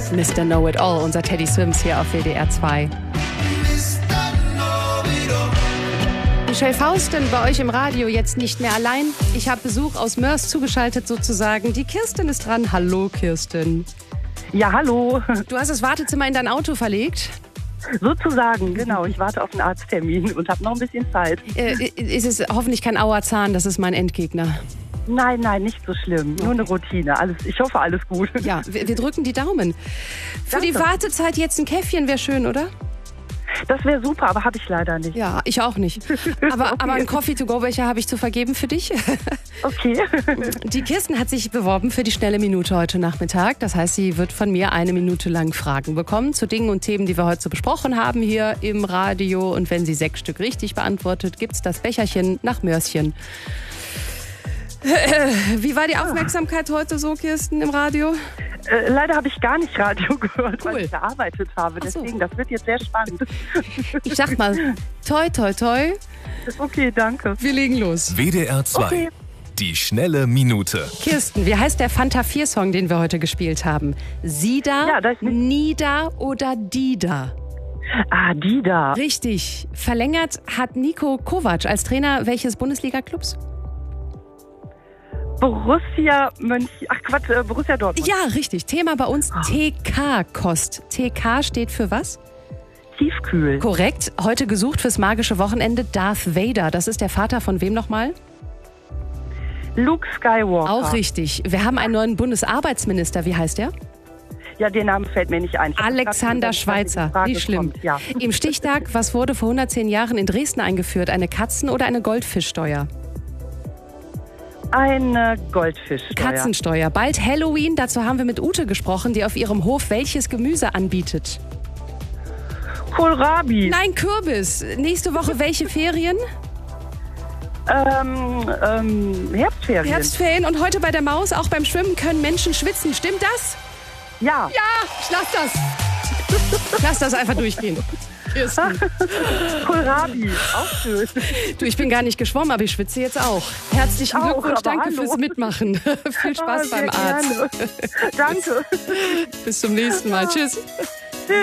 Mr. Know-It-All, unser Teddy Swims hier auf WDR 2. Michelle Fausten bei euch im Radio jetzt nicht mehr allein. Ich habe Besuch aus Mörs zugeschaltet sozusagen. Die Kirsten ist dran. Hallo Kirsten. Ja, hallo. Du hast das Wartezimmer in dein Auto verlegt? Sozusagen, genau. Ich warte auf einen Arzttermin und habe noch ein bisschen Zeit. Ist es hoffentlich kein Auerzahn, das ist mein Endgegner. Nein, nicht so schlimm. Nur eine Routine. Ich hoffe, alles gut. Ja, wir drücken die Daumen. Für die Wartezeit jetzt ein Käffchen wäre schön, oder? Das wäre super, aber habe ich leider nicht. Ja, ich auch nicht. Aber einen Coffee-to-go-Becher habe ich zu vergeben für dich. Okay. Die Kirsten hat sich beworben für die schnelle Minute heute Nachmittag. Das heißt, sie wird von mir 1 Minute lang Fragen bekommen zu Dingen und Themen, die wir heute so besprochen haben hier im Radio. Und wenn sie 6 Stück richtig beantwortet, gibt's das Becherchen nach Mörschen. Wie war die Aufmerksamkeit heute so, Kirsten, im Radio? Leider habe ich gar nicht Radio gehört, Cool. weil ich gearbeitet habe. Ach so. Deswegen, das wird jetzt sehr spannend. Ich sag mal, toi, toi, toi. Okay, danke. Wir legen los. WDR 2. Okay. Die schnelle Minute. Kirsten, wie heißt der Fanta 4-Song, den wir heute gespielt haben? Sida, Ja, das ist nicht- Nida oder Dida? Ah, die da. Richtig. Verlängert hat Niko Kovac als Trainer welches Bundesliga-Clubs? Borussia Dortmund. Ja, richtig. Thema bei uns TK-Kost. TK steht für was? Tiefkühl. Korrekt. Heute gesucht fürs magische Wochenende Darth Vader. Das ist der Vater von wem nochmal? Luke Skywalker. Auch richtig. Wir haben einen neuen Bundesarbeitsminister. Wie heißt der? Ja, der Name fällt mir nicht ein. Ich hab Alexander grad gesagt, Schweitzer. die Frage Nicht schlimm. kommt. Ja. Im Stichtag, was wurde vor 110 Jahren in Dresden eingeführt? Eine Katzen- oder eine Goldfischsteuer? Eine Goldfischsteuer. Katzensteuer. Bald Halloween. Dazu haben wir mit Ute gesprochen, die auf ihrem Hof welches Gemüse anbietet? Kohlrabi. Nein, Kürbis. Nächste Woche welche Ferien? Herbstferien. Herbstferien. Und heute bei der Maus, auch beim Schwimmen können Menschen schwitzen. Stimmt das? Ja. Ja, ich lass das. Lass das einfach durchgehen. Kirsten. Kohlrabi. Auch schön. Du, ich bin gar nicht geschwommen, aber ich schwitze jetzt auch. Herzlichen Auch, Glückwunsch, aber danke hallo. fürs Mitmachen. Viel Spaß Sehr beim Arzt. gerne. Danke. Bis zum nächsten Mal. Tschüss.